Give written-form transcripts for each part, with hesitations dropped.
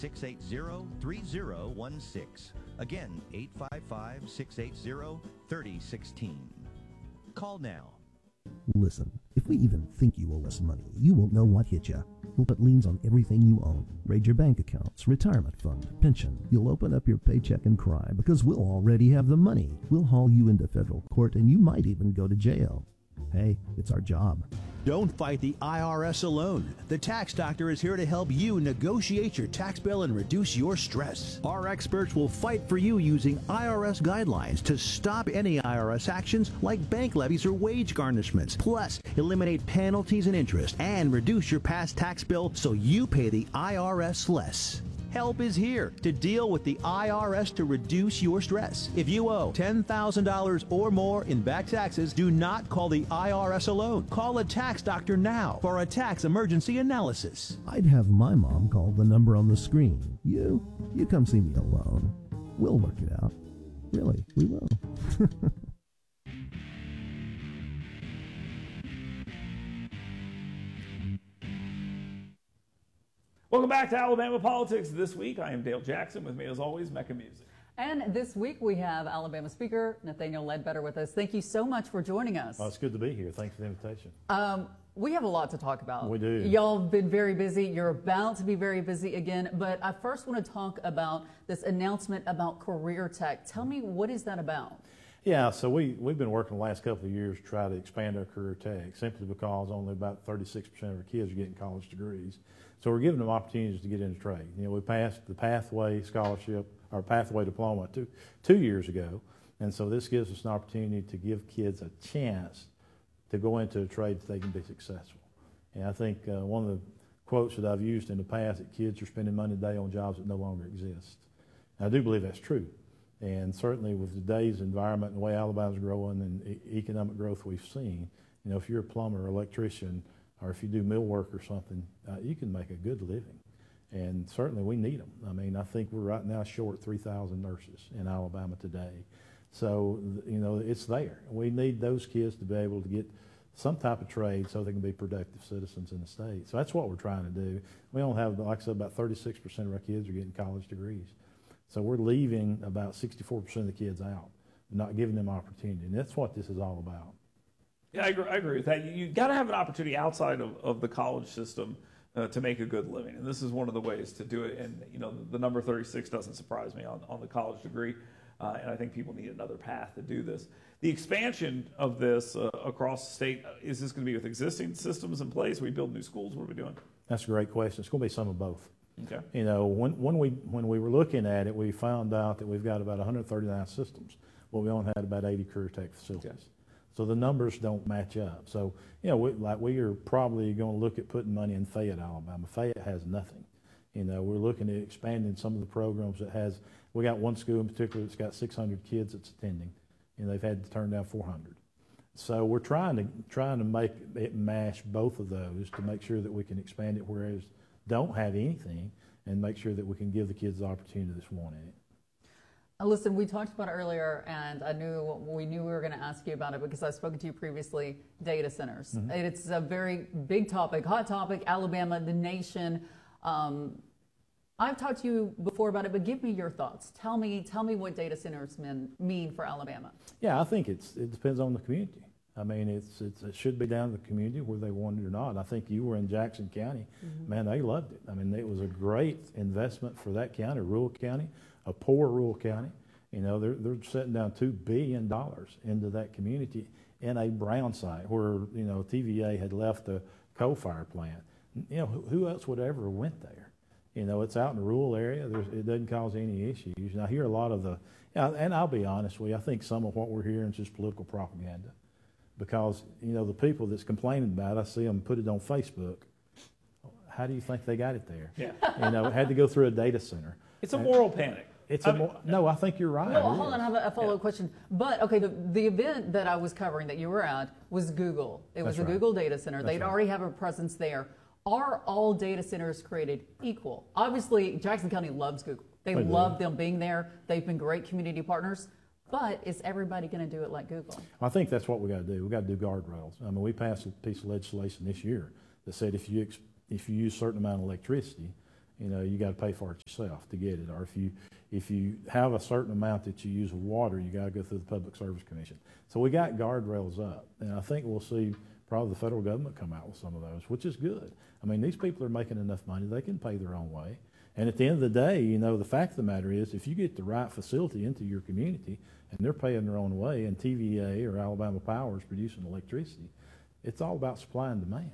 855-680-3016. Again, 855-680-3016. Call now. Listen, if we even think you owe us money, you won't know what hit you. We'll put liens on everything you own. Raid your bank accounts, retirement fund, pension. You'll open up your paycheck and cry because we'll already have the money. We'll haul you into federal court and you might even go to jail. Hey, it's our job. Don't fight the IRS alone. The Tax Doctor is here to help you negotiate your tax bill and reduce your stress. Our experts will fight for you using IRS guidelines to stop any IRS actions like bank levies or wage garnishments. Plus, eliminate penalties and interest and reduce your past tax bill so you pay the IRS less. Help is here to deal with the IRS to reduce your stress. If you owe $10,000 or more in back taxes, do not call the IRS alone. Call a tax doctor now for a tax emergency analysis. I'd have my mom call the number on the screen. You come see me alone. We'll work it out. Really, we will. Welcome back to Alabama Politics This Week. I am Dale Jackson. With me, as always, Mecca Music. And this week we have Alabama Speaker Nathaniel Ledbetter with us. Thank you so much for joining us. Well, it's good to be here. Thanks for the invitation. We have a lot to talk about. We do. Y'all have been very busy. You're about to be very busy again. But I first want to talk about this announcement about Career Tech. Tell me, what is that about? Yeah, so we've been working the last couple of years to try to expand our career tech, simply because only about 36% of our kids are getting college degrees. So we're giving them opportunities to get into trade. You know, we passed the Pathway Scholarship, or Pathway Diploma two years ago, and so this gives us an opportunity to give kids a chance to go into a trade that they can be successful. And I think one of the quotes that I've used in the past, that kids are spending money today on jobs that no longer exist. And I do believe that's true. And certainly with today's environment and the way Alabama's growing and economic growth we've seen, you know, if you're a plumber or electrician, or if you do mill work or something, you can make a good living. And certainly we need them. I mean, I think we're right now short 3,000 nurses in Alabama today. So, you know, it's there. We need those kids to be able to get some type of trade so they can be productive citizens in the state. So that's what we're trying to do. We only have, like I said, about 36% of our kids are getting college degrees. So we're leaving about 64% of the kids out, not giving them opportunity. And that's what this is all about. Yeah, I agree with that. You got to have an opportunity outside of the college system to make a good living, and this is one of the ways to do it. And you know, the number 36 doesn't surprise me on the college degree, and I think people need another path to do this. The expansion of this across the state, is this going to be with existing systems in place? Are we building new schools? What are we doing? That's a great question. It's going to be some of both. Okay. You know, when we were looking at it, we found out that we've got about 139 systems. Well, we only had about 80 career tech facilities. Okay. So the numbers don't match up. So, you know, we are probably going to look at putting money in Fayette, Alabama. Fayette has nothing. You know, we're looking at expanding some of the programs that has. We got one school in particular that's got 600 kids that's attending, and they've had to turn down 400. So we're trying to make it mash both of those to make sure that we can expand it, whereas don't have anything, and make sure that we can give the kids the opportunity that's wanting it. Listen, we talked about it earlier, and we knew we were going to ask you about it because I've spoken to you previously, data centers. Mm-hmm. It's a very big topic, hot topic, Alabama, the nation. I've talked to you before about it, but give me your thoughts. Tell me what data centers mean for Alabama. Yeah, I think it depends on the community. I mean, it should be down to the community where they want it or not. I think you were in Jackson County. Mm-hmm. Man, they loved it. I mean, it was a great investment for that county, rural county, a poor rural county. You know, they're setting down $2 billion into that community in a brown site where, you know, TVA had left a coal-fired plant. You know, who else would ever went there? You know, it's out in a rural area. It doesn't cause any issues. And I hear a lot of and I'll be honest with you, I think some of what we're hearing is just political propaganda. Because, you know, the people that's complaining about it, I see them put it on Facebook. How do you think they got it there? Yeah. You know, it had to go through a data center. It's a moral panic. No, I think you're right. Well, hold on, I have a follow-up question. But, okay, the event that I was covering that you were at was Google. It was a Google data center. They'd already have a presence there. Are all data centers created equal? Obviously, Jackson County loves Google. They love them being there. They've been great community partners. But is everybody going to do it like Google? I think that's what we got to do. We got to do guardrails. I mean, we passed a piece of legislation this year that said if you use a certain amount of electricity, You know, you got to pay for it yourself to get it. Or if you have a certain amount that you use of water, you got to go through the Public Service Commission. So we got guardrails up, and I think we'll see probably the federal government come out with some of those, which is good. I mean, these people are making enough money; they can pay their own way. And at the end of the day, you know, the fact of the matter is, if you get the right facility into your community and they're paying their own way, and TVA or Alabama Power is producing electricity, it's all about supply and demand.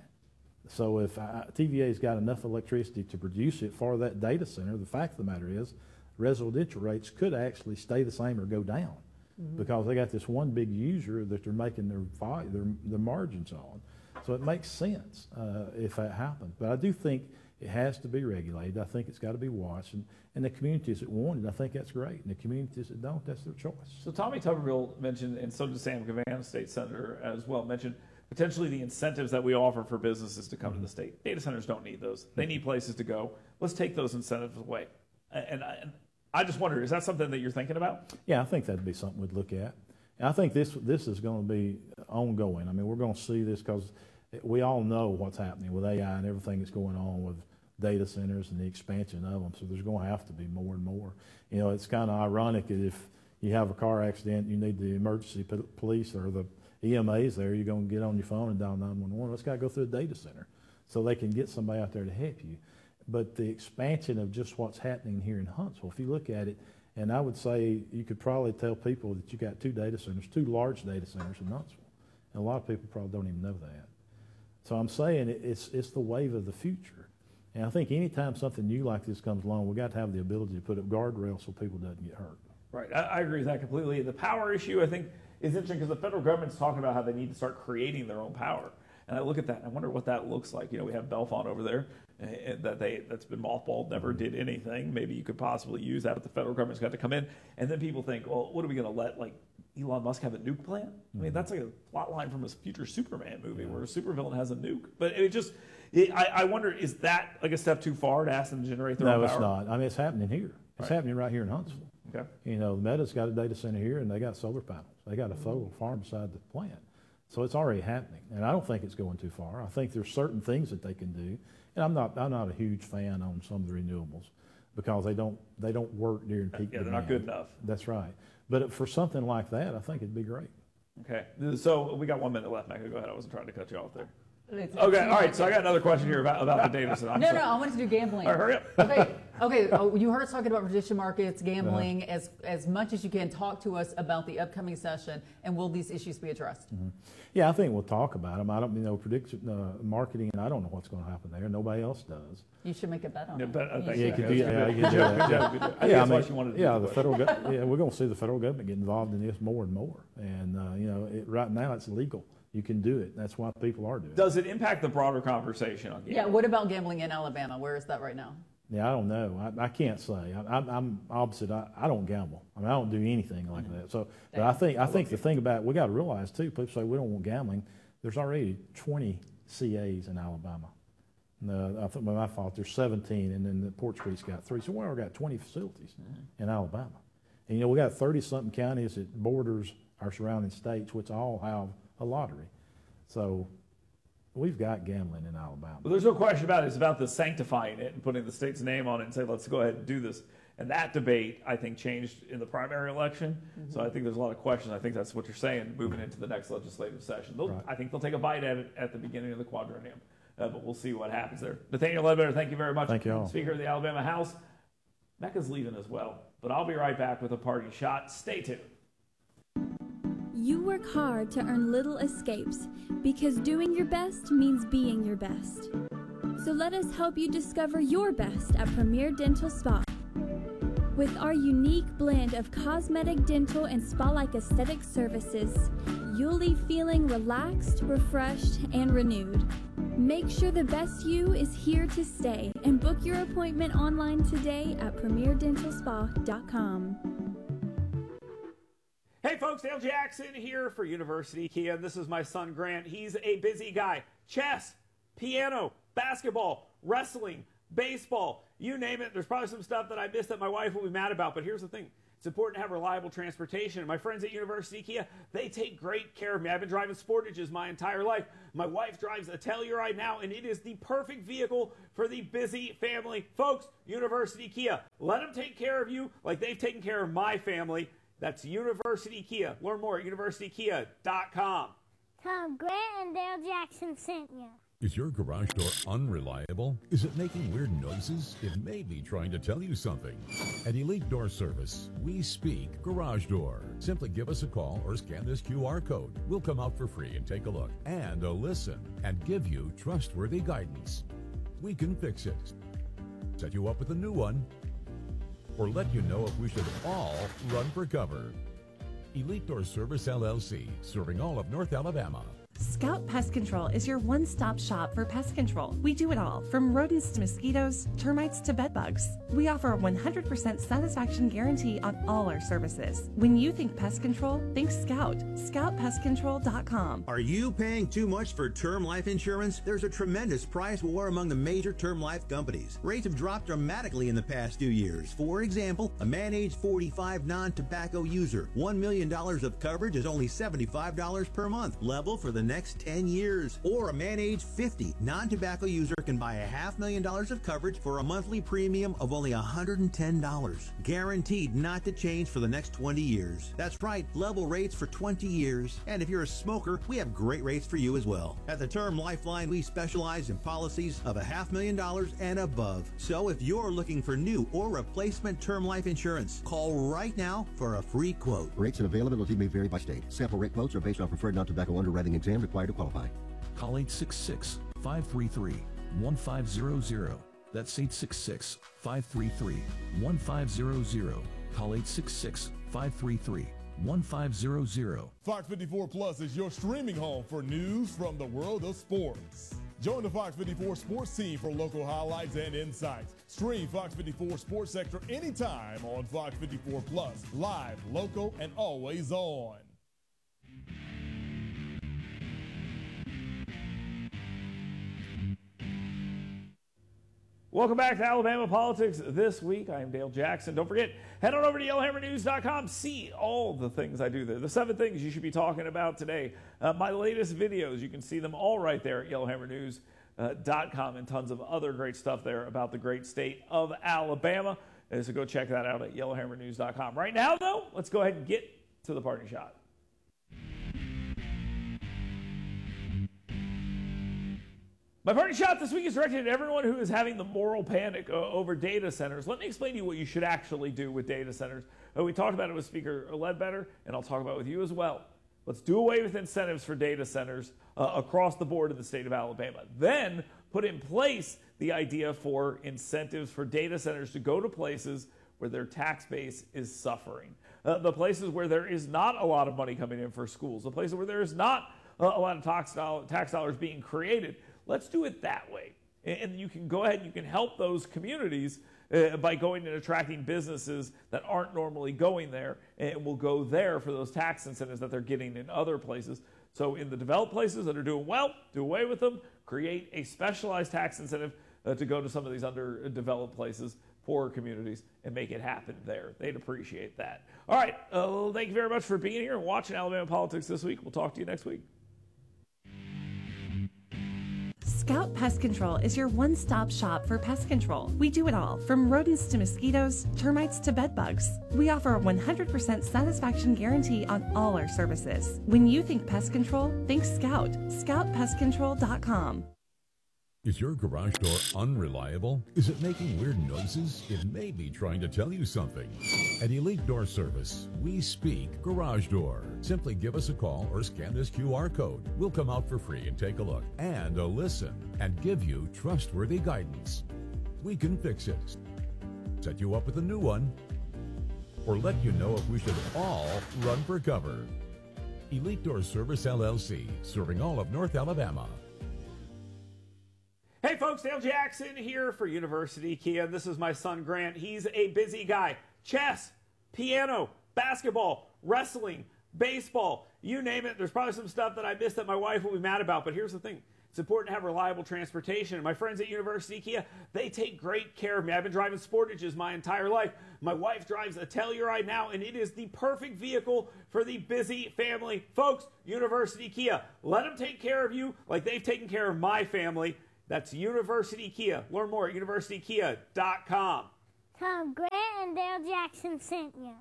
So if TVA's got enough electricity to produce it for that data center, the fact of the matter is, residential rates could actually stay the same or go down because they got this one big user that they're making their margins on. So it makes sense if that happens. But I do think it has to be regulated. I think it's got to be watched. And the communities that want it, I think that's great. And the communities that don't, that's their choice. So Tommy Tuberville mentioned, and so did Sam Cavan, state senator, as well, mentioned potentially the incentives that we offer for businesses to come to the state. Data centers don't need those. They need places to go. Let's take those incentives away. And I just wonder, is that something that you're thinking about? Yeah, I think that'd be something we'd look at. And I think this is going to be ongoing. I mean, we're going to see this because we all know what's happening with AI and everything that's going on with data centers and the expansion of them. So there's going to have to be more and more. You know, it's kind of ironic that if you have a car accident, you need the emergency police or the EMAs there, you're going to get on your phone and dial 911. It's got to go through a data center so they can get somebody out there to help you. But the expansion of just what's happening here in Huntsville, if you look at it, and I would say you could probably tell people that you got two large data centers in Huntsville. And a lot of people probably don't even know that. So I'm saying it's the wave of the future. And I think anytime something new like this comes along, we got to have the ability to put up guardrails so people don't get hurt. Right. I agree with that completely. The power issue, I think, is interesting because the federal government's talking about how they need to start creating their own power. And I look at that and I wonder what that looks like. You know, we have Bellefonte over there that's been mothballed, never did anything. Maybe you could possibly use that, but the federal government's got to come in. And then people think, well, what are we going to let, like, Elon Musk have a nuke plant? I mean, that's like a plot line from a future Superman movie where a supervillain has a nuke. But I wonder, is that like a step too far to ask them to generate their own power? No, it's not. I mean, it's happening here. It's happening right here in Huntsville. Okay. You know, Meta's got a data center here, and they got solar panels. They got a solar farm beside the plant. So it's already happening, and I don't think it's going too far. I think there's certain things that they can do, and I'm not a huge fan on some of the renewables because they don't work during peak demand. They're not good enough. That's right. But for something like that, I think it'd be great. Okay. So we got 1 minute left, Mecca. Go ahead. I wasn't trying to cut you off there. Okay, all right. So I got another question here about the data center. No, I wanted to do gambling. All right, hurry up. Okay. Oh, you heard us talking about prediction markets, gambling. As much as you can, talk to us about the upcoming session, and will these issues be addressed? Mm-hmm. Yeah, I think we'll talk about them. I don't, prediction marketing, and I don't know what's going to happen there. Nobody else does. You should make a bet on it. You could do that. The federal government. Yeah, we're going to see the federal government get involved in this more and more. And right now it's legal. You can do it. That's why people are doing it. Does it impact the broader conversation on gambling? Yeah, what about gambling in Alabama? Where is that right now? Yeah, I don't know. I can't say. I'm opposite. I don't gamble. I mean, I don't do anything like that. So, but I think the thing about it, we got to realize too. People say we don't want gambling. There's already 20 CAs in Alabama. No, I think by my fault. There's 17, and then the Port Street's got 3. So we already got 20 facilities in Alabama. And we got 30-something counties that borders our surrounding states, which all have a lottery. So we've got gambling in Alabama. Well, there's no question about it. It's about the sanctifying it and putting the state's name on it and say, let's go ahead and do this. And that debate, I think, changed in the primary election. Mm-hmm. So I think there's a lot of questions. I think that's what you're saying moving into the next legislative session. Right. I think they'll take a bite at it at the beginning of the quadrennium. But we'll see what happens there. Nathaniel Ledbetter, thank you very much. Thank you all. Speaker of the Alabama House. Mecca's leaving as well. But I'll be right back with a parting shot. Stay tuned. You work hard to earn little escapes because doing your best means being your best. So let us help you discover your best at Premier Dental Spa. With our unique blend of cosmetic, dental, and spa-like aesthetic services, you'll leave feeling relaxed, refreshed, and renewed. Make sure the best you is here to stay and book your appointment online today at premierdentalspa.com. Hey folks, Dale Jackson here for University Kia. This is my son Grant. He's a busy guy. Chess, piano, basketball, wrestling, baseball, you name it. There's probably some stuff that I missed that my wife will be mad about, but here's the thing. It's important to have reliable transportation. My friends at University Kia, they take great care of me. I've been driving Sportages my entire life. My wife drives a Telluride now, and it is the perfect vehicle for the busy family. Folks, University Kia, let them take care of you like they've taken care of my family. That's University Kia. Learn more at universitykia.com. Tom Grant and Dale Jackson sent you. Is your garage door unreliable? Is it making weird noises? It may be trying to tell you something. At Elite Door Service, we speak garage door. Simply give us a call or scan this QR code. We'll come out for free and take a look and a listen and give you trustworthy guidance. We can fix it, set you up with a new one, or let you know if we should all run for cover. Elite Door Service LLC, serving all of North Alabama. Scout Pest Control is your one-stop shop for pest control. We do it all, from rodents to mosquitoes, termites to bedbugs. We offer a 100% satisfaction guarantee on all our services. When you think pest control, think Scout. ScoutPestControl.com. Are you paying too much for term life insurance? There's a tremendous price war among the major term life companies. Rates have dropped dramatically in the past 2 years. For example, a man age 45 non-tobacco user, $1 million of coverage is only $75 per month. Level for the next 10 years. Or a man age 50 non-tobacco user can buy $500,000 of coverage for a monthly premium of only $110. Guaranteed not to change for the next 20 years. That's right, level rates for 20 years. And if you're a smoker, we have great rates for you as well. At the Term Lifeline, we specialize in policies of $500,000 and above. So if you're looking for new or replacement term life insurance, call right now for a free quote. Rates and availability may vary by state. Sample rate quotes are based on preferred non-tobacco underwriting exam required to qualify. Call 866-533-1500. That's 866-533-1500. Call 866-533-1500. Fox 54 Plus is your streaming home for news from the world of sports. Join the Fox 54 sports team for local highlights and insights. Stream Fox 54 Sports Sector anytime on Fox 54 Plus, live, local, and always on. Welcome back to Alabama Politics This Week. I am Dale Jackson. Don't forget, head on over to yellowhammernews.com. See all the things I do there. The 7 things you should be talking about today. My latest videos, you can see them all right there at yellowhammernews.com, and tons of other great stuff there about the great state of Alabama. So go check that out at yellowhammernews.com. Right now, though, let's go ahead and get to the parting shot. My parting shot this week is directed at everyone who is having the moral panic over data centers. Let me explain to you what you should actually do with data centers. We talked about it with Speaker Ledbetter, and I'll talk about it with you as well. Let's do away with incentives for data centers across the board in the state of Alabama. Then put in place the idea for incentives for data centers to go to places where their tax base is suffering. The places where there is not a lot of money coming in for schools, the places where there is not a lot of tax dollars being created. Let's do it that way. And you can go ahead and you can help those communities by going and attracting businesses that aren't normally going there and will go there for those tax incentives that they're getting in other places. So in the developed places that are doing well, do away with them, create a specialized tax incentive to go to some of these underdeveloped places, poorer communities, and make it happen there. They'd appreciate that. All right, thank you very much for being here and watching Alabama Politics This Week. We'll talk to you next week. Scout Pest Control is your one-stop shop for pest control. We do it all, from rodents to mosquitoes, termites to bedbugs. We offer a 100% satisfaction guarantee on all our services. When you think pest control, think Scout. ScoutPestControl.com. Is your garage door unreliable? Is it making weird noises? It may be trying to tell you something. At Elite Door Service, we speak garage door. Simply give us a call or scan this QR code. We'll come out for free and take a look and a listen and give you trustworthy guidance. We can fix it, set you up with a new one, or let you know if we should all run for cover. Elite Door Service LLC, serving all of North Alabama. Hey folks, Dale Jackson here for University Kia. This is my son Grant. He's a busy guy. Chess, piano, basketball, wrestling, baseball, you name it. There's probably some stuff that I missed that my wife will be mad about, but here's the thing. It's important to have reliable transportation. And my friends at University Kia, they take great care of me. I've been driving Sportages my entire life. My wife drives a Telluride now, and it is the perfect vehicle for the busy family. Folks, University Kia, let them take care of you like they've taken care of my family. That's University Kia. Learn more at universitykia.com. Tom Grant and Dale Jackson sent you.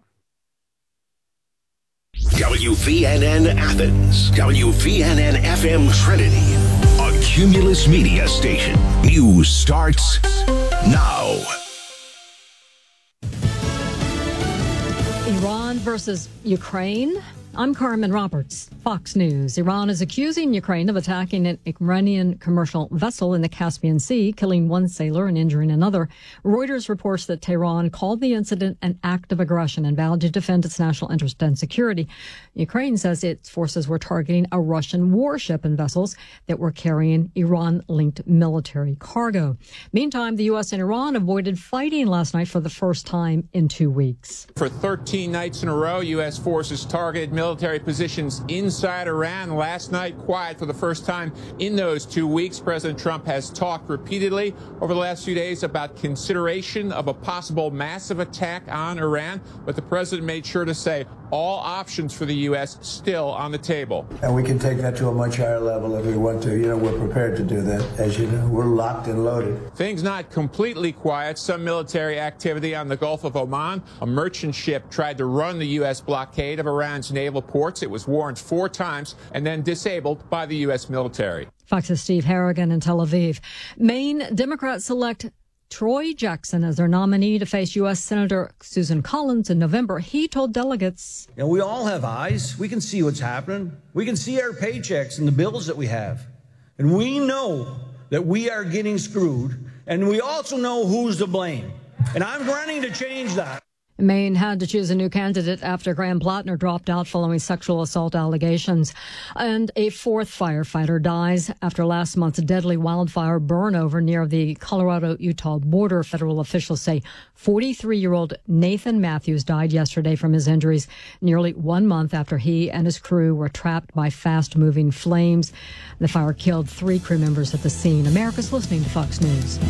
WVNN Athens, WVNN FM Trinity, a Cumulus Media station. News starts now. Iran versus Ukraine. I'm Carmen Roberts, Fox News. Iran is accusing Ukraine of attacking an Iranian commercial vessel in the Caspian Sea, killing one sailor and injuring another. Reuters reports that Tehran called the incident an act of aggression and vowed to defend its national interest and security. Ukraine says its forces were targeting a Russian warship and vessels that were carrying Iran-linked military cargo. Meantime, the U.S. and Iran avoided fighting last night for the first time in 2 weeks. For 13 nights in a row, U.S. forces targeted military positions inside Iran. Last night, quiet for the first time in those 2 weeks. President Trump has talked repeatedly over the last few days about consideration of a possible massive attack on Iran, but the president made sure to say all options for the U.S. still on the table. And we can take that to a much higher level if we want to. You know, we're prepared to do that. As you know, we're locked and loaded. Things not completely quiet. Some military activity on the Gulf of Oman. A merchant ship tried to run the U.S. blockade of Iran's naval ports. It was warned 4 times and then disabled by the U.S. military. Fox's Steve Harrigan in Tel Aviv. Maine Democrats select Troy Jackson as their nominee to face U.S. Senator Susan Collins in November. He told delegates, "And we all have eyes. We can see what's happening. We can see our paychecks and the bills that we have. And we know that we are getting screwed. And we also know who's to blame. And I'm running to change that." Maine had to choose a new candidate after Graham Plattner dropped out following sexual assault allegations. And a 4th firefighter dies after last month's deadly wildfire burn over near the Colorado-Utah border. Federal officials say 43-year-old Nathan Matthews died yesterday from his injuries nearly 1 month after he and his crew were trapped by fast-moving flames. The fire killed 3 crew members at the scene. America's listening to Fox News.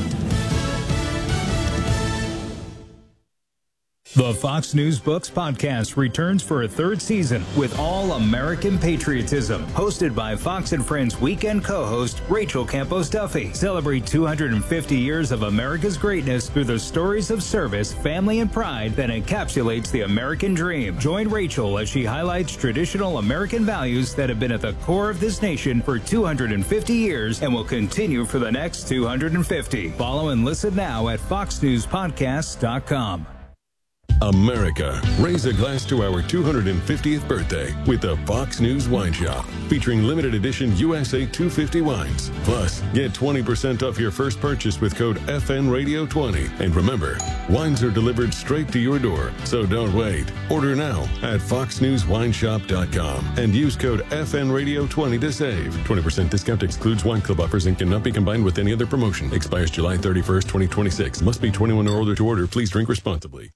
The Fox News Books podcast returns for a 3rd season with all American patriotism. Hosted by Fox and Friends weekend co-host Rachel Campos Duffy. Celebrate 250 years of America's greatness through the stories of service, family, and pride that encapsulates the American dream. Join Rachel as she highlights traditional American values that have been at the core of this nation for 250 years and will continue for the next 250. Follow and listen now at foxnewspodcasts.com. America, raise a glass to our 250th birthday with the Fox News Wine Shop, featuring limited edition USA 250 wines. Plus, get 20% off your first purchase with code FNRadio20. And remember, wines are delivered straight to your door, so don't wait. Order now at foxnewswineshop.com and use code FNRadio20 to save. 20% discount excludes wine club offers and cannot be combined with any other promotion. Expires July 31st, 2026. Must be 21 or older to order. Please drink responsibly.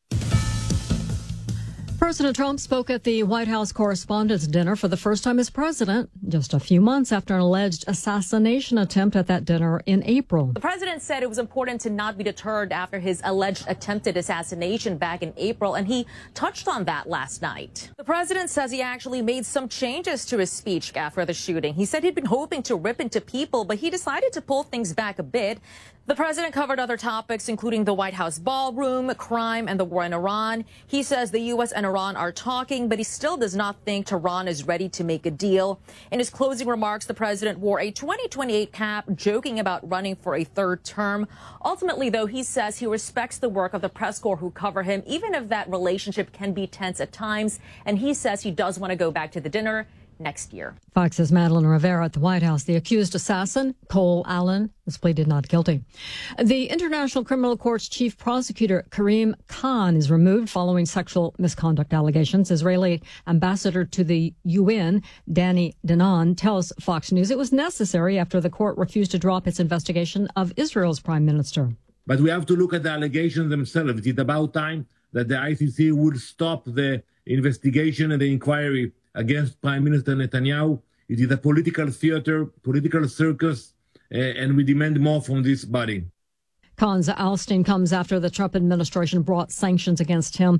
President Trump spoke at the White House Correspondents' Dinner for the first time as president, just a few months after an alleged assassination attempt at that dinner in April. The president said it was important to not be deterred after his alleged attempted assassination back in April, and he touched on that last night. The president says he actually made some changes to his speech after the shooting. He said he'd been hoping to rip into people, but he decided to pull things back a bit. The president covered other topics, including the White House ballroom, crime, and the war in Iran. He says the U.S. and Iran are talking, but he still does not think Tehran is ready to make a deal. In his closing remarks, the president wore a 2028 cap, joking about running for a 3rd term. Ultimately, though, he says he respects the work of the press corps who cover him, even if that relationship can be tense at times. And he says he does want to go back to the dinner next year. Fox's Madeline Rivera at the White House. The accused assassin, Cole Allen, has pleaded not guilty. The International Criminal Court's chief prosecutor, Karim Khan, is removed following sexual misconduct allegations. Israeli ambassador to the UN, Danny Danon, tells Fox News it was necessary after the court refused to drop its investigation of Israel's prime minister. But we have to look at the allegations themselves. It's about time that the ICC would stop the investigation and the inquiry against Prime Minister Netanyahu. It is a political theater, political circus, and we demand more from this body. Khan's ousting comes after the Trump administration brought sanctions against him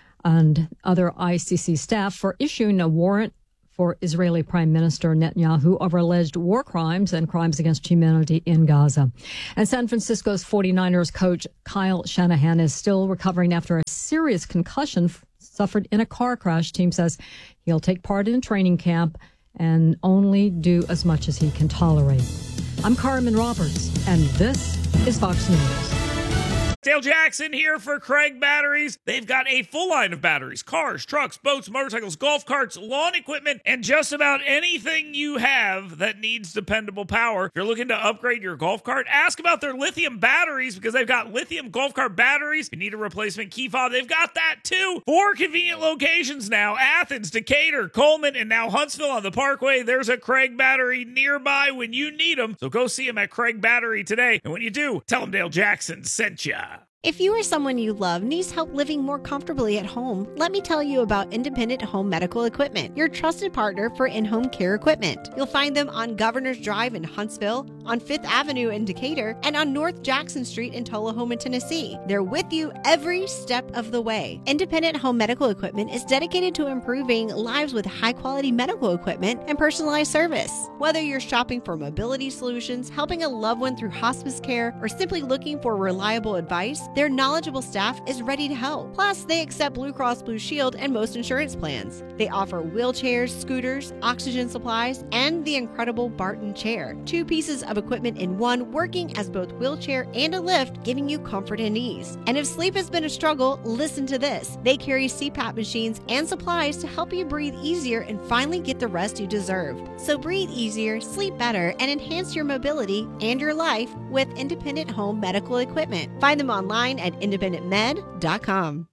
and other ICC staff for issuing a warrant for Israeli Prime Minister Netanyahu over alleged war crimes and crimes against humanity in Gaza. And San Francisco's 49ers coach Kyle Shanahan is still recovering after a serious concussion suffered in a car crash. Team says he'll take part in training camp and only do as much as he can tolerate. I'm Carmen Roberts, and this is Fox News. Dale Jackson here for Craig Batteries. They've got a full line of batteries, cars, trucks, boats, motorcycles, golf carts, lawn equipment, and just about anything you have that needs dependable power. If you're looking to upgrade your golf cart, ask about their lithium batteries because they've got lithium golf cart batteries. If you need a replacement key fob, they've got that too. 4 convenient locations now: Athens, Decatur, Coleman, and now Huntsville on the Parkway. There's a Craig Battery nearby when you need them. So go see them at Craig Battery today. And when you do, tell them Dale Jackson sent ya. If you or someone you love needs help living more comfortably at home, let me tell you about Independent Home Medical Equipment, your trusted partner for in-home care equipment. You'll find them on Governor's Drive in Huntsville, on 5th Avenue in Decatur, and on North Jackson Street in Tullahoma, Tennessee. They're with you every step of the way. Independent Home Medical Equipment is dedicated to improving lives with high-quality medical equipment and personalized service. Whether you're shopping for mobility solutions, helping a loved one through hospice care, or simply looking for reliable advice, their knowledgeable staff is ready to help. Plus, they accept Blue Cross Blue Shield and most insurance plans. They offer wheelchairs, scooters, oxygen supplies, and the incredible Barton chair. 2 pieces of equipment in one, working as both wheelchair and a lift, giving you comfort and ease. And if sleep has been a struggle, listen to this. They carry CPAP machines and supplies to help you breathe easier and finally get the rest you deserve. So breathe easier, sleep better, and enhance your mobility and your life with Independent Home Medical Equipment. Find them online at independentmed.com.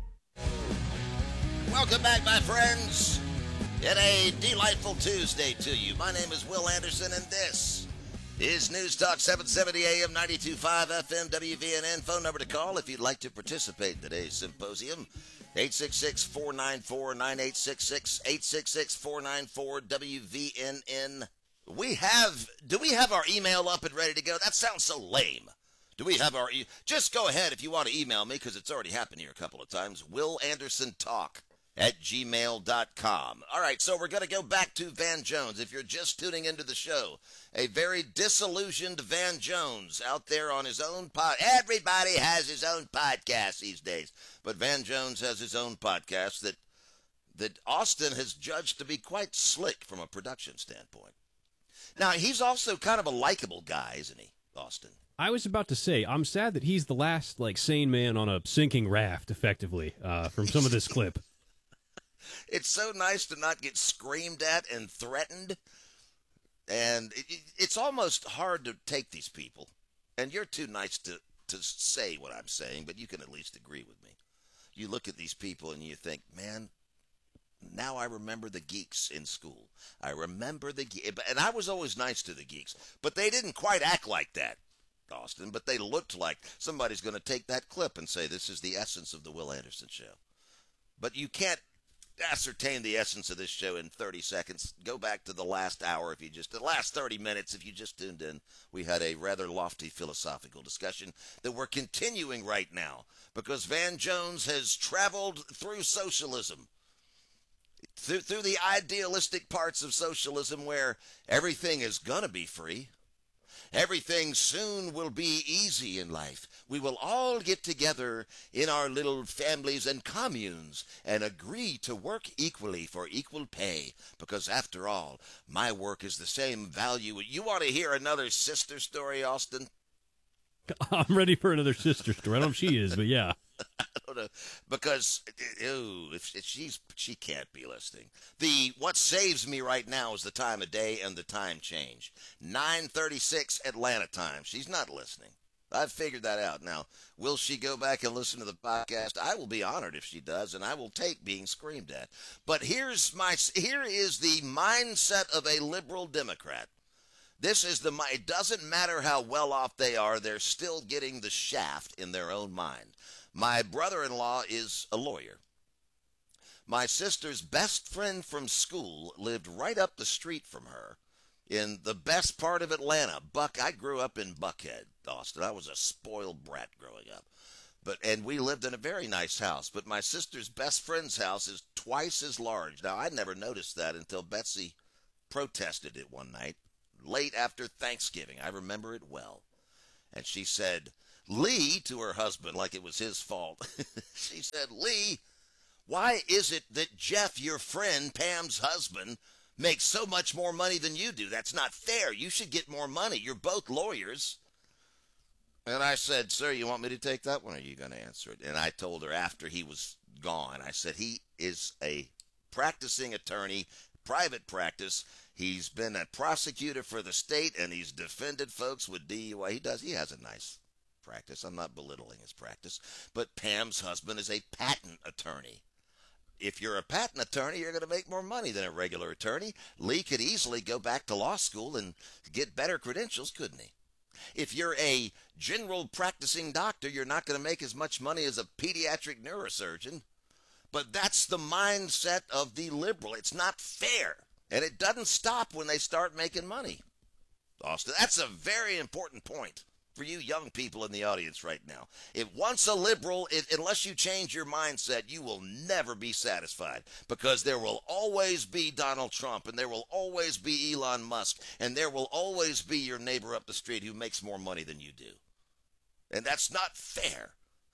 Welcome back, my friends, and a delightful Tuesday to you. My name is Will Anderson, and this is News Talk 770 AM 92.5 FM WVNN. Phone number to call if you'd like to participate in today's symposium: 866-494-9866, 866-494-WVNN. Do we have our email up and ready to go? That sounds so lame. Do we have our just go ahead if you want to email me, because it's already happened here a couple of times. WillAndersonTalk@gmail.com. All right, so we're going to go back to Van Jones. If you're just tuning into the show, a very disillusioned Van Jones out there on his own Everybody has his own podcast these days, but Van Jones has his own podcast that Austin has judged to be quite slick from a production standpoint. Now, he's also kind of a likable guy, isn't he, Austin? I was about to say, I'm sad that he's the last, sane man on a sinking raft, effectively, from some of this clip. It's so nice to not get screamed at and threatened, and it's almost hard to take these people. And you're too nice to say what I'm saying, but you can at least agree with me. You look at these people and you think, man, now I remember the geeks in school. I remember the geeks. And I was always nice to the geeks, but they didn't quite act like that, Austin, but they looked like somebody's going to take that clip and say, this is the essence of the Will Anderson Show. But you can't ascertain the essence of this show in 30 seconds. Go back to the last hour, the last 30 minutes, if you just tuned in. We had a rather lofty philosophical discussion that we're continuing right now because Van Jones has traveled through socialism, through the idealistic parts of socialism where everything is going to be free. Everything soon will be easy in life. We will all get together in our little families and communes and agree to work equally for equal pay. Because after all, my work is the same value. You want to hear another sister story, Austin? I'm ready for another sister story. I don't know if she is, but yeah. I don't know, because she can't be listening. What saves me right now is the time of day and the time change. 9:36 Atlanta time. She's not listening. I've figured that out. Now, will she go back and listen to the podcast? I will be honored if she does, and I will take being screamed at. But here is the mindset of a liberal Democrat. It doesn't matter how well off they are, they're still getting the shaft in their own mind. My brother-in-law is a lawyer. My sister's best friend from school lived right up the street from her in the best part of Atlanta. I grew up in Buckhead, Austin. I was a spoiled brat growing up. And we lived in a very nice house. But my sister's best friend's house is twice as large. Now, I never noticed that until Betsy protested it one night, late after Thanksgiving. I remember it well. And she said, Lee, to her husband, like it was his fault. She said, Lee, why is it that Jeff, your friend, Pam's husband, makes so much more money than you do? That's not fair. You should get more money. You're both lawyers. And I said, sir, you want me to take that one, or are you going to answer it? And I told her after he was gone, I said, he is a practicing attorney, private practice. He's been a prosecutor for the state, and he's defended folks with DUI. He has a nice practice. I'm not belittling his practice. But Pam's husband is a patent attorney. If you're a patent attorney, you're going to make more money than a regular attorney. Lee could easily go back to law school and get better credentials, couldn't he? If you're a general practicing doctor, you're not going to make as much money as a pediatric neurosurgeon. But that's the mindset of the liberal. It's not fair. And it doesn't stop when they start making money. Austin, that's a very important point for you young people in the audience right now. Once a liberal, unless you change your mindset, you will never be satisfied, because there will always be Donald Trump, and there will always be Elon Musk, and there will always be your neighbor up the street who makes more money than you do. And that's not fair.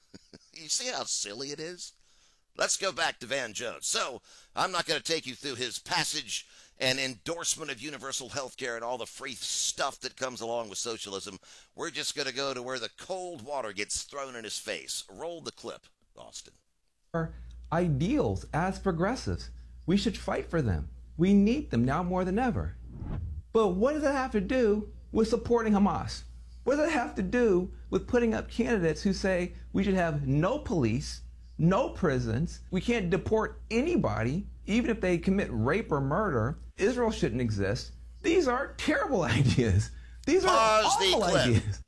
You see how silly it is? Let's go back to Van Jones. So I'm not going to take you through his passage and endorsement of universal health care and all the free stuff that comes along with socialism. We're just going to go to where the cold water gets thrown in his face. Roll the clip, Austin. Our ideals as progressives. We should fight for them. We need them now more than ever. But what does that have to do with supporting Hamas? What does that have to do with putting up candidates who say we should have no police, no prisons, we can't deport anybody, even if they commit rape or murder? Israel shouldn't exist. These are terrible ideas. These are awful ideas.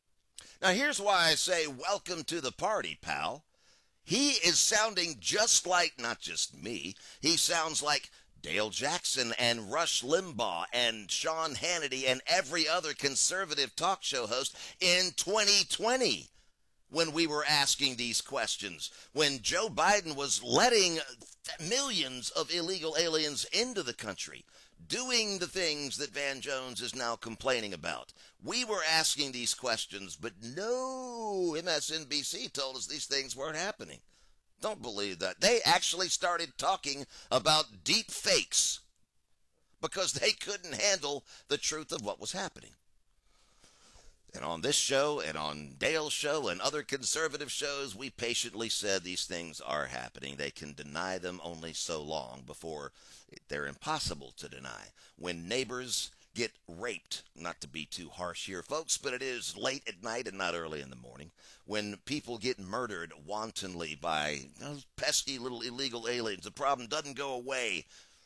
Now, here's why I say welcome to the party, pal. He is sounding just like, not just me, he sounds like Dale Jackson and Rush Limbaugh and Sean Hannity and every other conservative talk show host in 2020. When we were asking these questions, when Joe Biden was letting millions of illegal aliens into the country, doing the things that Van Jones is now complaining about. We were asking these questions, but no, MSNBC told us these things weren't happening. Don't believe that. They actually started talking about deep fakes because they couldn't handle the truth of what was happening. And on this show and on Dale's show and other conservative shows, we patiently said these things are happening. They can deny them only so long before they're impossible to deny. When neighbors get raped, not to be too harsh here, folks, but it is late at night and not early in the morning. When people get murdered wantonly by those pesky little illegal aliens, the problem doesn't go away.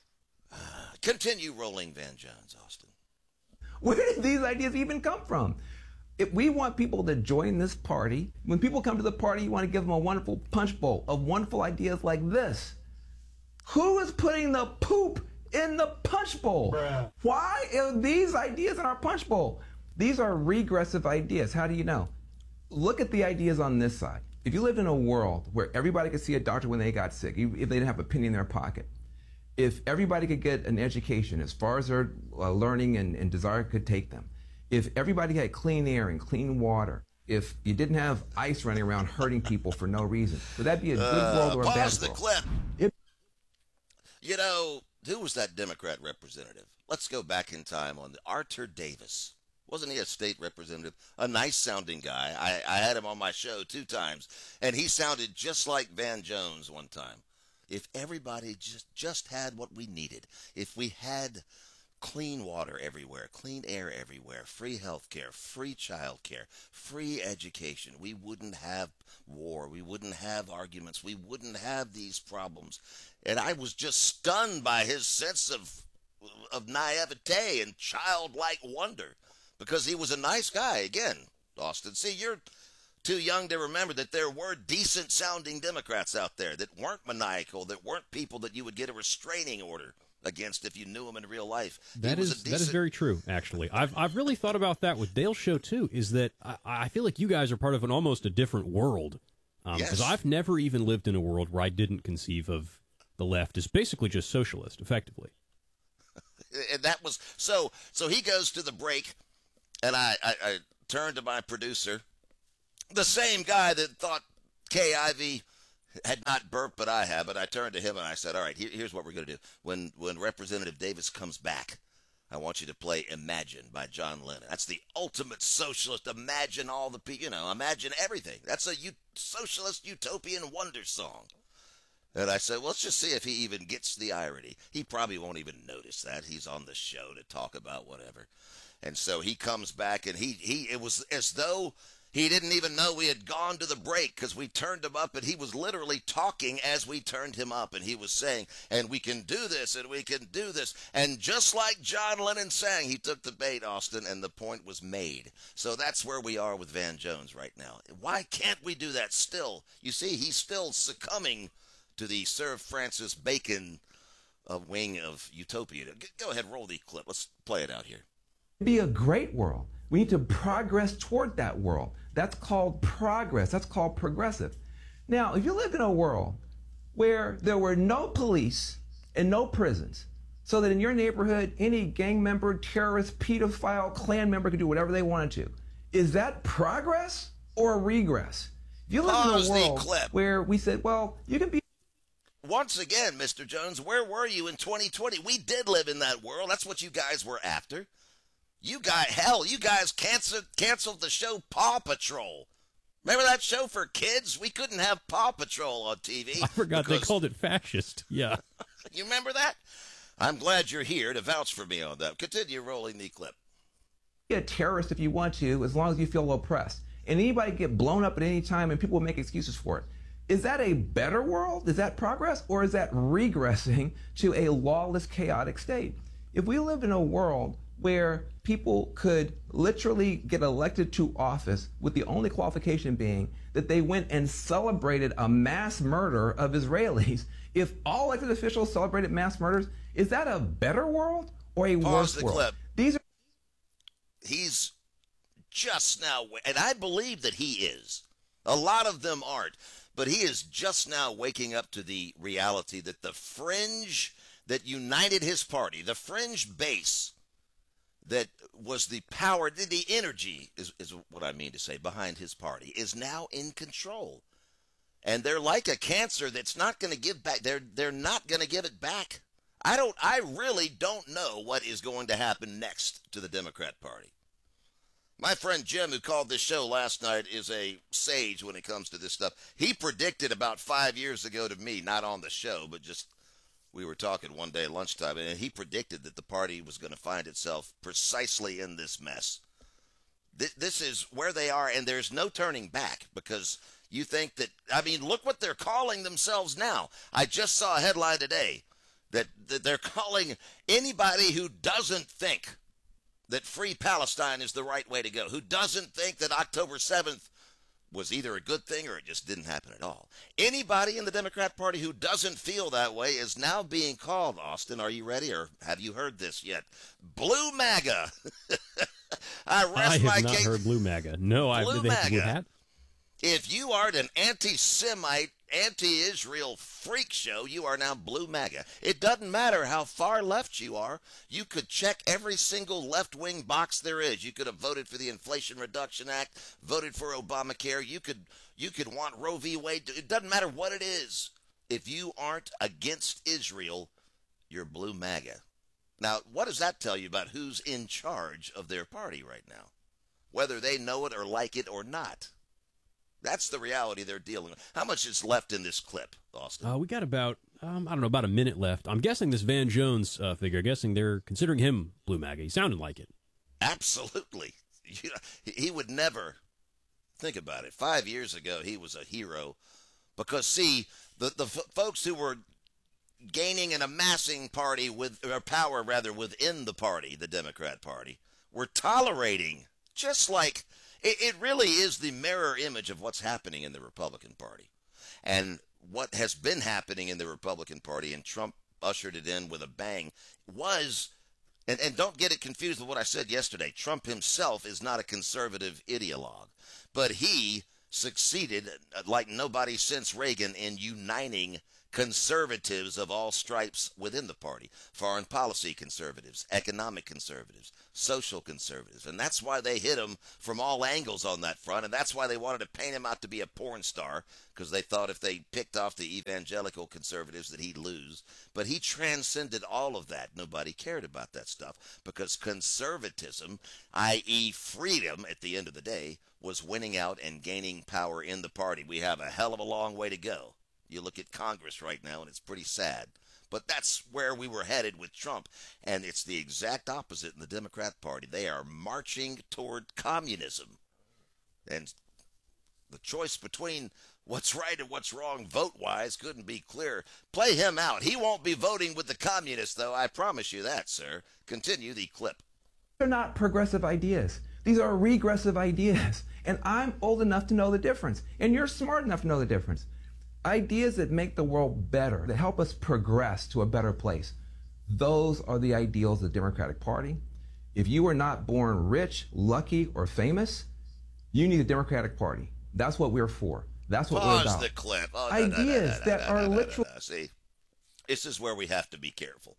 Continue rolling, Van Jones, Austin. Where did these ideas even come from? If we want people to join this party, when people come to the party, you want to give them a wonderful punch bowl of wonderful ideas like this. Who is putting the poop in the punch bowl? Bruh. Why are these ideas in our punch bowl? These are regressive ideas. How do you know? Look at the ideas on this side. If you lived in a world where everybody could see a doctor when they got sick, if they didn't have a penny in their pocket, if everybody could get an education as far as their learning and desire could take them, if everybody had clean air and clean water, if you didn't have ICE running around hurting people for no reason, would that be a good world or a bad world? Pause the clip. You know, who was that Democrat representative? Let's go back in time on Arthur Davis. Wasn't he a state representative? A nice-sounding guy. I had him on my show 2 times, and he sounded just like Van Jones one time. If everybody just had what we needed, if we had clean water everywhere, clean air everywhere, free health care, free child care, free education, we wouldn't have war, we wouldn't have arguments, we wouldn't have these problems. And I was just stunned by his sense of naivete and childlike wonder, because he was a nice guy. Again, Austin, see, you're too young to remember that there were decent-sounding Democrats out there that weren't maniacal, that weren't people that you would get a restraining order against if you knew him in real life. That is very true, actually. I've really thought about that with Dale's show, too, is that I feel like you guys are part of almost a different world. Because I've never even lived in a world where I didn't conceive of the left as basically just socialist, effectively. And that was so he goes to the break, and I turned to my producer, the same guy that thought Kay Ivey had not burped, but I have. But I turned to him and I said, all right, here's what we're going to do. When Representative Davis comes back, I want you to play Imagine by John Lennon. That's the ultimate socialist. Imagine all the people, imagine everything. That's a socialist utopian wonder song. And I said, well, let's just see if he even gets the irony. He probably won't even notice that. He's on the show to talk about whatever. And so he comes back, and it was as though he didn't even know we had gone to the break, because we turned him up, and he was literally talking as we turned him up, and he was saying, and we can do this, and we can do this. And just like John Lennon sang, he took the bait, Austin, and the point was made. So that's where we are with Van Jones right now. Why can't we do that still? You see, he's still succumbing to the Sir Francis Bacon wing of utopia. Go ahead, roll the clip. Let's play it out here. It'd be a great world. We need to progress toward that world. That's called progress. That's called progressive. Now, if you lived in a world where there were no police and no prisons, so that in your neighborhood, any gang member, terrorist, pedophile, Klan member could do whatever they wanted to, is that progress or regress? If you live in a world where we said, well, you can be... Once again, Mr. Jones, where were you in 2020? We did live in that world. That's what you guys were after. You guys canceled the show Paw Patrol. Remember that show for kids? We couldn't have Paw Patrol on TV. I forgot they called it fascist. Yeah. You remember that? I'm glad you're here to vouch for me on that. Continue rolling the clip. Be a terrorist if you want to, as long as you feel oppressed. And anybody can get blown up at any time, and people will make excuses for it. Is that a better world? Is that progress? Or is that regressing to a lawless, chaotic state? If we lived in a world where people could literally get elected to office with the only qualification being that they went and celebrated a mass murder of Israelis, if all elected officials celebrated mass murders, is that a better world or a worse world? Clip. These are... He's just now, and I believe that he is. A lot of them aren't. But he is just now waking up to the reality that the fringe that united his party, the fringe base that was the power, the energy is what I mean to say, behind his party, is now in control. And they're like a cancer that's not going to give back. They're not going to give it back. I really don't know what is going to happen next to the Democrat Party. My friend Jim, who called this show last night, is a sage when it comes to this stuff. He predicted about 5 years ago to me, not on the show, but just we were talking one day at lunchtime, and he predicted that the party was going to find itself precisely in this mess. This is where they are, and there's no turning back, because you think that, look what they're calling themselves now. I just saw a headline today that they're calling anybody who doesn't think that free Palestine is the right way to go, who doesn't think that October 7th was either a good thing or it just didn't happen at all. Anybody in the Democrat Party who doesn't feel that way is now being called, Austin, are you ready, or have you heard this yet? Blue MAGA. I have not heard Blue MAGA. No, Blue MAGA. Blue hat? If you aren't an anti-Semite, anti-Israel freak show, you are now Blue MAGA. It doesn't matter how far left you are. You could check every single left-wing box there is. You could have voted for the Inflation Reduction Act, voted for Obamacare. You could want Roe v. Wade. It doesn't matter what it is. If you aren't against Israel, you're Blue MAGA. Now, what does that tell you about who's in charge of their party right now? Whether they know it or like it or not. That's the reality they're dealing with. How much is left in this clip, Austin? We got about, about a minute left. I'm guessing this Van Jones figure, guessing they're considering him Blue MAGA. He sounded like it. Absolutely. He would never think about it. 5 years ago, he was a hero because, see, the folks who were gaining and amassing party power within the party, the Democrat Party, were tolerating, just like it really is the mirror image of what's happening in the Republican Party. And what has been happening in the Republican Party, and Trump ushered it in with a bang, was, and don't get it confused with what I said yesterday, Trump himself is not a conservative ideologue, but he succeeded like nobody since Reagan in uniting conservatives of all stripes within the party. Foreign policy conservatives, economic conservatives, social conservatives. And that's why they hit him from all angles on that front. And that's why they wanted to paint him out to be a porn star, because they thought if they picked off the evangelical conservatives that he'd lose. But he transcended all of that. Nobody cared about that stuff, because conservatism, i.e. freedom at the end of the day, was winning out and gaining power in the party. We have a hell of a long way to go. You look at Congress right now, and it's pretty sad. But that's where we were headed with Trump. And it's the exact opposite in the Democrat Party. They are marching toward communism. And the choice between what's right and what's wrong vote-wise couldn't be clearer. Play him out. He won't be voting with the communists, though. I promise you that, sir. Continue the clip. They're not progressive ideas. These are regressive ideas. And I'm old enough to know the difference. And you're smart enough to know the difference. Ideas that make the world better, that help us progress to a better place. Those are the ideals of the Democratic Party. If you were not born rich, lucky, or famous, you need the Democratic Party. That's what we're for. That's what we're about. Pause the clip. Oh, ideas that are literal. See, this is where we have to be careful.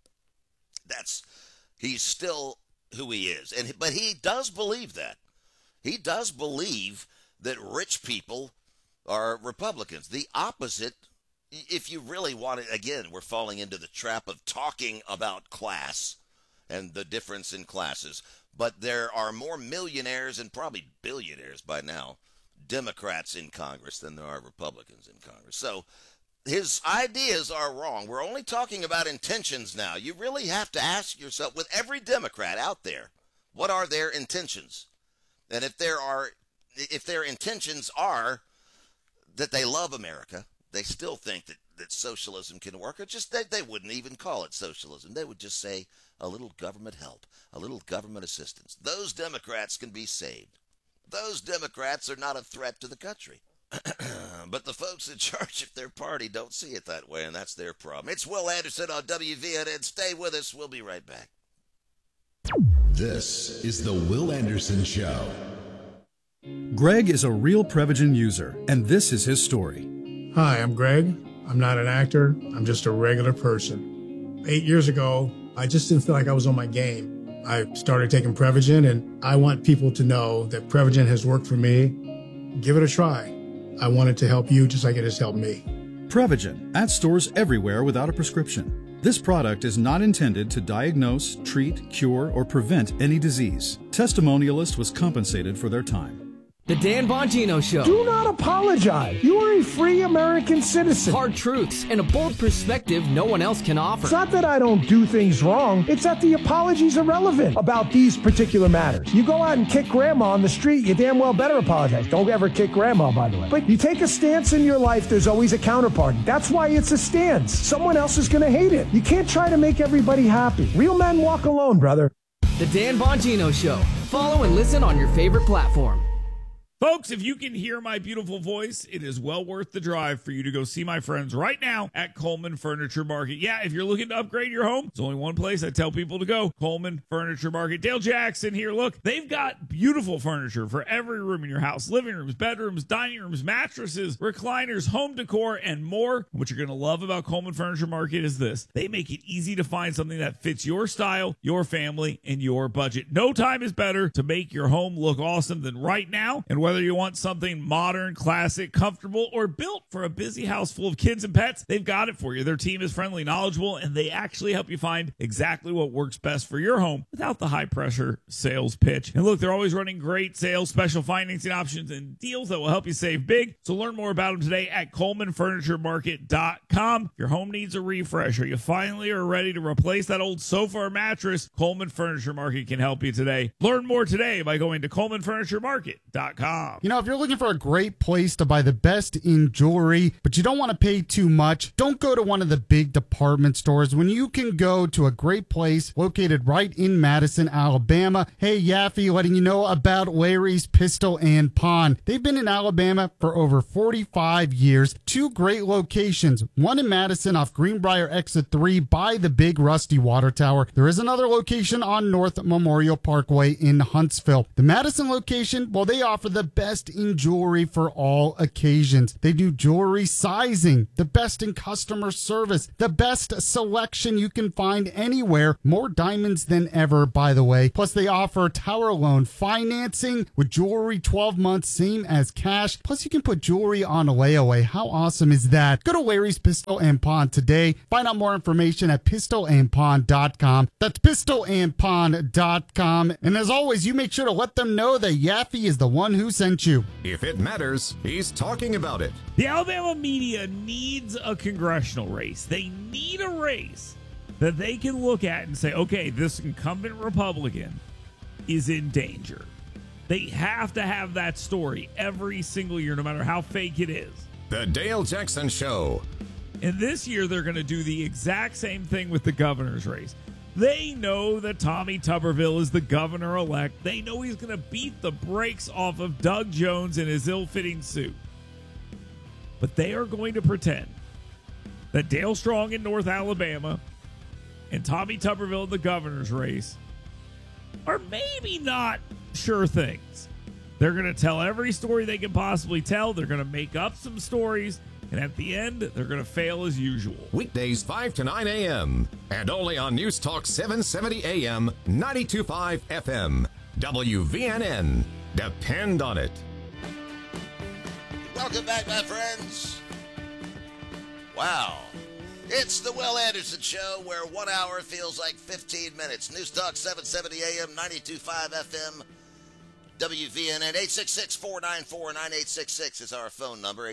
He's still who he is. But he does believe that. He does believe that rich people are Republicans. The opposite, if you really want it, again, we're falling into the trap of talking about class and the difference in classes. But there are more millionaires and probably billionaires by now, Democrats in Congress, than there are Republicans in Congress. So his ideas are wrong. We're only talking about intentions now. You really have to ask yourself, with every Democrat out there, what are their intentions? And if their intentions are that they love America, they still think that socialism can work, or just they wouldn't even call it socialism. They would just say a little government help, a little government assistance. Those Democrats can be saved. Those Democrats are not a threat to the country. But the folks in charge of their party don't see it that way, and that's their problem. It's Will Anderson on WVNN. Stay with us. We'll be right back. This is the Will Anderson Show. Greg is a real Prevagen user, and this is his story. Hi, I'm Greg. I'm not an actor. I'm just a regular person. 8 years ago, I just didn't feel like I was on my game. I started taking Prevagen, and I want people to know that Prevagen has worked for me. Give it a try. I want it to help you just like it has helped me. Prevagen, at stores everywhere without a prescription. This product is not intended to diagnose, treat, cure, or prevent any disease. Testimonialist was compensated for their time. The Dan Bongino Show. Do not apologize. You are a free American citizen. Hard truths and a bold perspective no one else can offer. It's not that I don't do things wrong. It's that the apologies are irrelevant about these particular matters. You go out and kick grandma on the street, you damn well better apologize. Don't ever kick grandma, by the way. But you take a stance in your life, there's always a counterparty. That's why it's a stance. Someone else is going to hate it. You can't try to make everybody happy. Real men walk alone, brother. The Dan Bongino Show. Follow and listen on your favorite platform. Folks, if you can hear my beautiful voice, it is well worth the drive for you to go see my friends right now at Coleman Furniture Market. Yeah, if you're looking to upgrade your home, there's only one place I tell people to go, Coleman Furniture Market. Dale Jackson here. Look, they've got beautiful furniture for every room in your house. Living rooms, bedrooms, dining rooms, mattresses, recliners, home decor, and more. What you're going to love about Coleman Furniture Market is this. They make it easy to find something that fits your style, your family, and your budget. No time is better to make your home look awesome than right now. And whether you want something modern, classic, comfortable, or built for a busy house full of kids and pets, they've got it for you. Their team is friendly, knowledgeable, and they actually help you find exactly what works best for your home without the high-pressure sales pitch. And look, they're always running great sales, special financing options, and deals that will help you save big. So learn more about them today at ColemanFurnitureMarket.com. If your home needs a refresh, or you finally are ready to replace that old sofa or mattress, Coleman Furniture Market can help you today. Learn more today by going to ColemanFurnitureMarket.com. You know, if you're looking for a great place to buy the best in jewelry, but you don't want to pay too much, don't go to one of the big department stores when you can go to a great place located right in Madison, Alabama. Hey, Yaffe, letting you know about Larry's Pistol and Pawn. They've been in Alabama for over 45 years. 2 great locations, one in Madison off Greenbrier Exit 3 by the big rusty water tower. There is another location on North Memorial Parkway in Huntsville. The Madison location, well, they offer the best in jewelry for all occasions. They do jewelry sizing, the best in customer service, the best selection you can find anywhere. More diamonds than ever, by the way. Plus, they offer tower loan financing with jewelry 12 months, same as cash. Plus, you can put jewelry on a layaway. How awesome is that? Go to Larry's Pistol and Pawn today. Find out more information at pistolandpawn.com. That's pistolandpawn.com. And as always, you make sure to let them know that Yaffe is the one who sent you. If it matters, he's talking about it. The Alabama media needs a congressional race. They need a race that they can look at and say, okay, this incumbent Republican is in danger. They have to have that story every single year, no matter how fake it is. The Dale Jackson Show. And this year, they're going to do the exact same thing with the governor's race. They know that Tommy Tuberville is the governor-elect. They know he's going to beat the brakes off of Doug Jones in his ill-fitting suit. But they are going to pretend that Dale Strong in North Alabama and Tommy Tuberville in the governor's race are maybe not sure things. They're going to tell every story they can possibly tell. They're going to make up some stories. And at the end, they're going to fail as usual. Weekdays 5 to 9 a.m. And only on News Talk 770 a.m., 92.5 FM. WVNN. Depend on it. Welcome back, my friends. Wow. It's the Will Anderson Show, where 1 hour feels like 15 minutes. News Talk 770 AM, 92.5 FM, WVNN. 866-494-9866 is our phone number,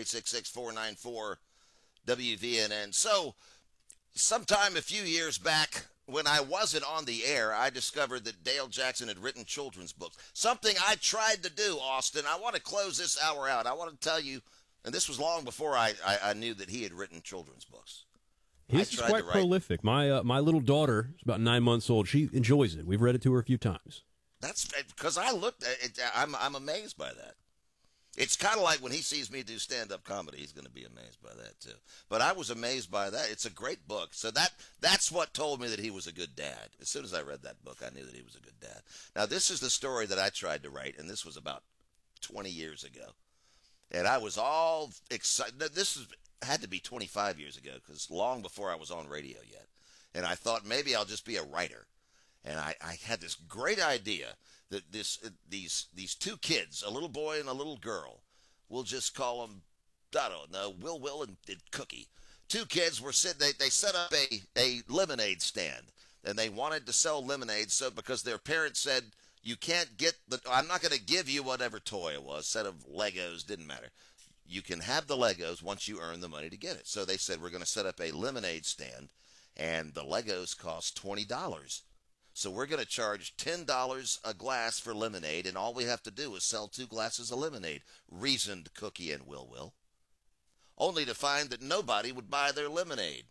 866-494-WVNN. So, sometime a few years back, when I wasn't on the air, I discovered that Dale Jackson had written children's books. Something I tried to do, Austin. I want to close this hour out. I want to tell you, and this was long before I knew that he had written children's books. He's quite prolific. My little daughter is about 9 months old. She enjoys it. We've read it to her a few times. That's because I looked at it. I'm amazed by that. It's kind of like when he sees me do stand-up comedy, he's going to be amazed by that too. But I was amazed by that. It's a great book. So that's what told me that he was a good dad. As soon as I read that book, I knew that he was a good dad. Now, this is the story that I tried to write, and this was about 20 years ago. And I was all excited. This had to be 25 years ago, because long before I was on radio yet. And I thought maybe I'll just be a writer. And I had this great idea that these two kids, a little boy and a little girl, we'll just call them, I don't know, Will and Cookie. Two kids were sitting, they set up a lemonade stand, and they wanted to sell lemonade, so because their parents said, you can't get I'm not going to give you whatever toy it was, set of Legos, didn't matter. You can have the Legos once you earn the money to get it. So they said, we're going to set up a lemonade stand, and the Legos cost $20. So we're going to charge $10 a glass for lemonade, and all we have to do is sell 2 glasses of lemonade, reasoned Cookie and Will. Only to find that nobody would buy their lemonade.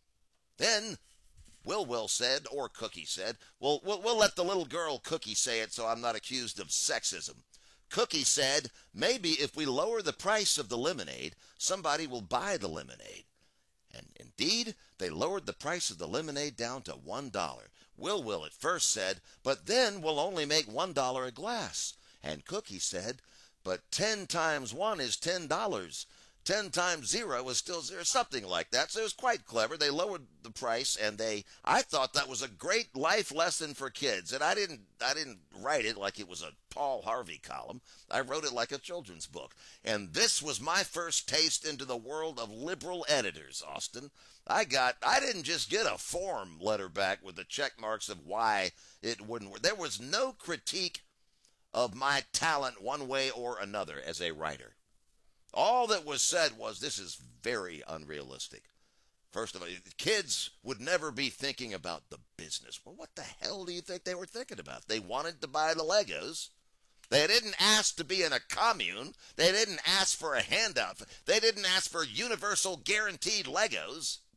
Then Will said, or Cookie said, well, we'll let the little girl Cookie say it so I'm not accused of sexism. Cookie said, maybe if we lower the price of the lemonade, somebody will buy the lemonade. And indeed, they lowered the price of the lemonade down to $1. Will at first said, but then we'll only make $1 a glass. And Cookie said, but 10 times 1 is $10. 10 times 0 is still 0, something like that. So it was quite clever. They lowered the price, and I thought that was a great life lesson for kids. And I didn't write it like it was a Paul Harvey column. I wrote it like a children's book. And this was my first taste into the world of liberal editors, Austin. I didn't just get a form letter back with the check marks of why it wouldn't work. There was no critique of my talent one way or another as a writer. All that was said was, this is very unrealistic. First of all, kids would never be thinking about the business. Well, what the hell do you think they were thinking about? They wanted to buy the Legos. They didn't ask to be in a commune. They didn't ask for a handout. They didn't ask for universal guaranteed Legos.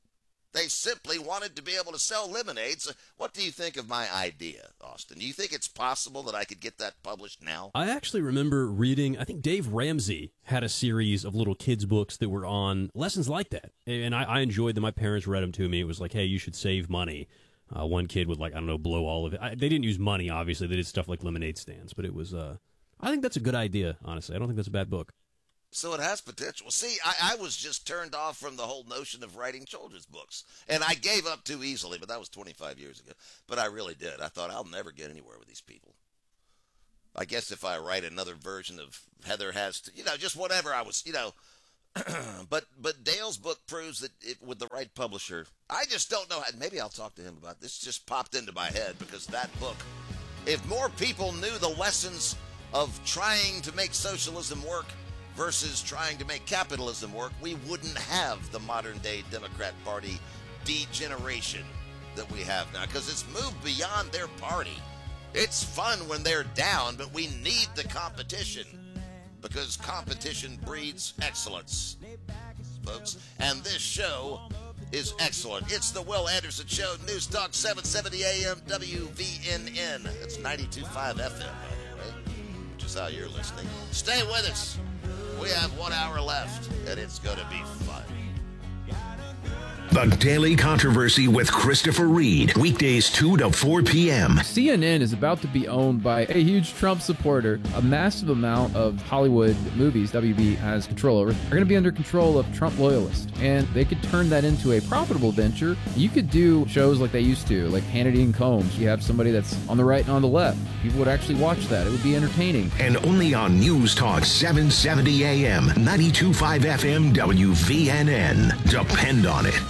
They simply wanted to be able to sell lemonade. So what do you think of my idea, Austin? Do you think it's possible that I could get that published now? I actually remember reading, I think Dave Ramsey had a series of little kids' books that were on lessons like that. And I enjoyed them. My parents read them to me. It was like, hey, you should save money. One kid would, blow all of it. They didn't use money, obviously. They did stuff like lemonade stands. But it was, I think that's a good idea, honestly. I don't think that's a bad book. So it has potential. See, I was just turned off from the whole notion of writing children's books. And I gave up too easily, but that was 25 years ago. But I really did. I thought, I'll never get anywhere with these people. I guess if I write another version of Heather Has to, just whatever I was, But Dale's book proves that with the right publisher, I just don't know. Maybe I'll talk to him about this. Just popped into my head because that book, if more people knew the lessons of trying to make socialism work versus trying to make capitalism work, we wouldn't have the modern-day Democrat Party degeneration that we have now, because it's moved beyond their party. It's fun when they're down, but we need the competition, because competition breeds excellence, folks. And this show is excellent. It's the Will Anderson Show, News Talk 770 AM WVNN. That's 92.5 FM, by the way, which is how you're listening. Stay with us. We have 1 hour left, and it's going to be fun. The Daily Controversy with Christopher Reed. Weekdays 2 to 4 p.m. CNN is about to be owned by a huge Trump supporter. A massive amount of Hollywood movies WB has control over are going to be under control of Trump loyalists. And they could turn that into a profitable venture. You could do shows like they used to, like Hannity and Combs. You have somebody that's on the right and on the left. People would actually watch that. It would be entertaining. And only on News Talk 770 AM, 92.5 FM WVNN. Depend on it.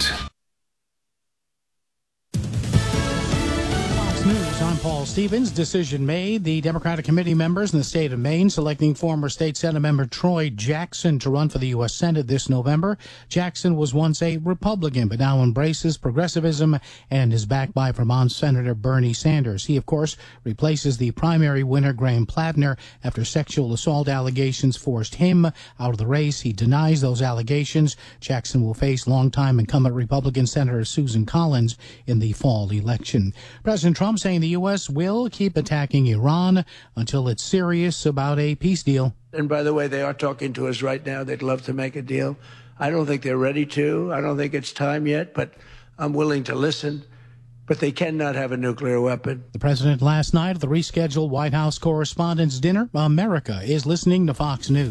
News. I'm Paul Stevens. Decision made. The Democratic Committee members in the state of Maine selecting former state Senate member Troy Jackson to run for the U.S. Senate this November. Jackson was once a Republican, but now embraces progressivism and is backed by Vermont Senator Bernie Sanders. He, of course, replaces the primary winner, Graham Plattner, after sexual assault allegations forced him out of the race. He denies those allegations. Jackson will face longtime incumbent Republican Senator Susan Collins in the fall election. President Trump saying the U.S. will keep attacking Iran until it's serious about a peace deal. And by the way, they are talking to us right now. They'd love to make a deal. I don't think they're ready to. I don't think it's time yet, but I'm willing to listen. But they cannot have a nuclear weapon. The president last night at the rescheduled White House Correspondents' Dinner. America is listening to Fox News.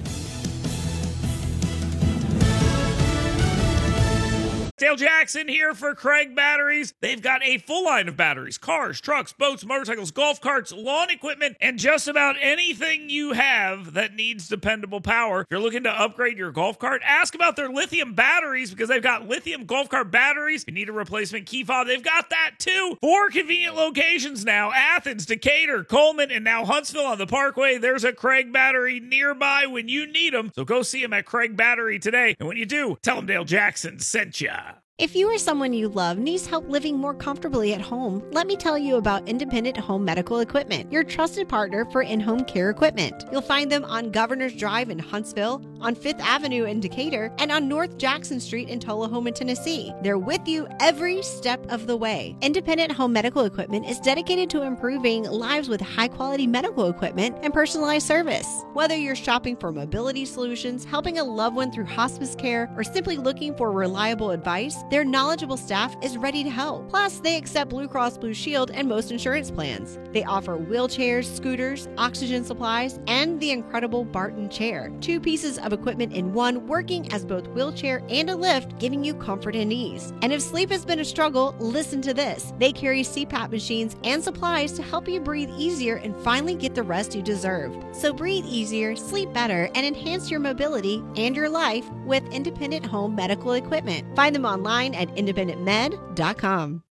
Dale Jackson here for Craig Batteries. They've got a full line of batteries, cars, trucks, boats, motorcycles, golf carts, lawn equipment, and just about anything you have that needs dependable power. If you're looking to upgrade your golf cart, ask about their lithium batteries, because they've got lithium golf cart batteries. If you need a replacement key fob, they've got that too. 4 convenient locations now: Athens, Decatur, Coleman, and now Huntsville on the Parkway. There's a Craig Battery nearby when you need them. So go see them at Craig Battery today. And when you do, tell them Dale Jackson sent ya. If you or someone you love needs help living more comfortably at home, let me tell you about Independent Home Medical Equipment, your trusted partner for in-home care equipment. You'll find them on Governor's Drive in Huntsville, on 5th Avenue in Decatur, and on North Jackson Street in Tullahoma, Tennessee. They're with you every step of the way. Independent Home Medical Equipment is dedicated to improving lives with high-quality medical equipment and personalized service. Whether you're shopping for mobility solutions, helping a loved one through hospice care, or simply looking for reliable advice, their knowledgeable staff is ready to help. Plus, they accept Blue Cross Blue Shield and most insurance plans. They offer wheelchairs, scooters, oxygen supplies, and the incredible Barton chair. 2 pieces of equipment in one, working as both wheelchair and a lift, giving you comfort and ease. And if sleep has been a struggle, listen to this. They carry CPAP machines and supplies to help you breathe easier and finally get the rest you deserve. So breathe easier, sleep better, and enhance your mobility and your life with Independent Home Medical Equipment. Find them online at independentmed.com.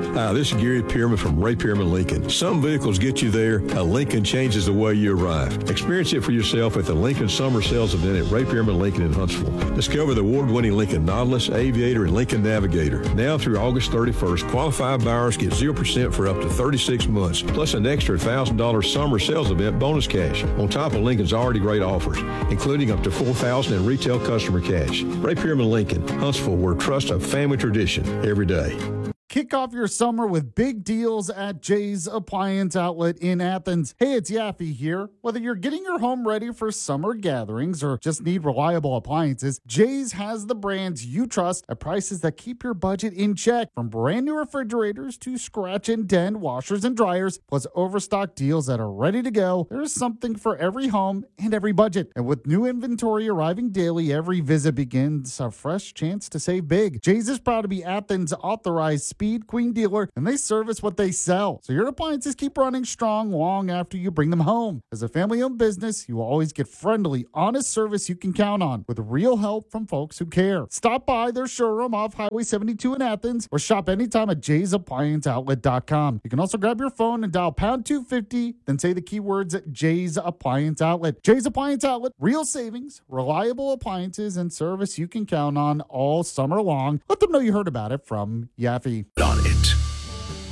Hi, this is Gary Pearman from Ray Pearman Lincoln. Some vehicles get you there. A Lincoln changes the way you arrive. Experience it for yourself at the Lincoln Summer Sales Event at Ray Pearman Lincoln in Huntsville. Discover the award-winning Lincoln Nautilus, Aviator, and Lincoln Navigator. Now through August 31st, qualified buyers get 0% for up to 36 months, plus an extra $1,000 summer sales event bonus cash, on top of Lincoln's already great offers, including up to $4,000 in retail customer cash. Ray Pearman Lincoln, Huntsville, where trust a family tradition every day. Kick off your summer with big deals at Jay's Appliance Outlet in Athens. Hey, it's Yaffe here. Whether you're getting your home ready for summer gatherings or just need reliable appliances, Jay's has the brands you trust at prices that keep your budget in check. From brand new refrigerators to scratch and dent washers and dryers, plus overstock deals that are ready to go, there's something for every home and every budget. And with new inventory arriving daily, every visit begins a fresh chance to save big. Jay's is proud to be Athens' authorized Speed Queen dealer, and they service what they sell. So your appliances keep running strong long after you bring them home. As a family-owned business, you will always get friendly, honest service you can count on with real help from folks who care. Stop by their showroom off Highway 72 in Athens or shop anytime at jaysapplianceoutlet.com. You can also grab your phone and dial pound 250, then say the keywords Jay's Appliance Outlet. Jay's Appliance Outlet, real savings, reliable appliances, and service you can count on all summer long. Let them know you heard about it from Yaffe.